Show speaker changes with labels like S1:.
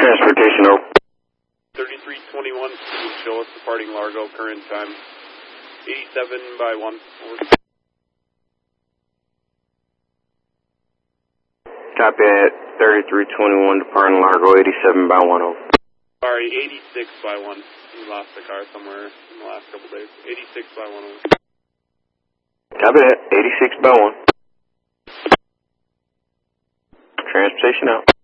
S1: Transportation over.
S2: 3321, show us departing Largo, current time 87 by 1. Over.
S1: Copy at 3321, departing Largo, 87 by 1 over.
S2: Sorry, 86 by 1. We lost the car somewhere in the last couple days. 86 by 1 over.
S1: Copy that, 86 by 1. Transportation out.